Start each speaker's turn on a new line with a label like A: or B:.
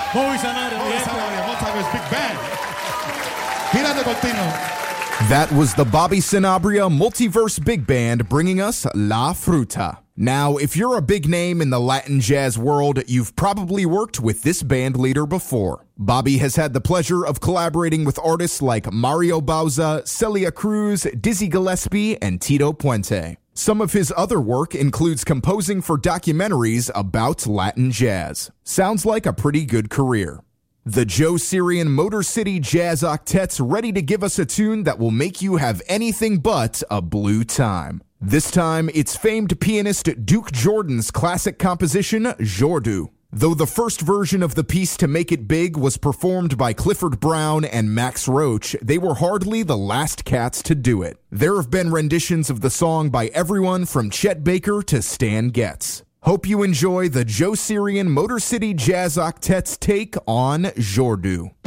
A: Bobby Sanabria.
B: Bobby Sanabria, Multiverse Big Band. Girando continuo.
C: That was the Bobby Sanabria Multiverse Big Band bringing us La Fruta. Now, if you're a big name in the Latin jazz world, you've probably worked with this band leader before. Bobby has had the pleasure of collaborating with artists like Mario Bauza, Celia Cruz, Dizzy Gillespie, and Tito Puente. Some of his other work includes composing for documentaries about Latin jazz. Sounds like a pretty good career. The Joe Syrian Motor City Jazz Octet's ready to give us a tune that will make you have anything but a blue time. This time, it's famed pianist Duke Jordan's classic composition, Jordu. Though the first version of the piece to make it big was performed by Clifford Brown and Max Roach, they were hardly the last cats to do it. There have been renditions of the song by everyone from Chet Baker to Stan Getz. Hope you enjoy the Joe Syrian Motor City Jazz Octet's take on Jordu.